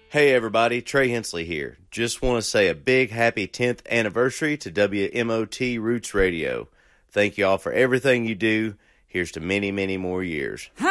Hey everybody, Trey Hensley here. Just want to say a big happy 10th anniversary to WMOT Roots Radio. Thank you all for everything you do. Here's to many, many more years.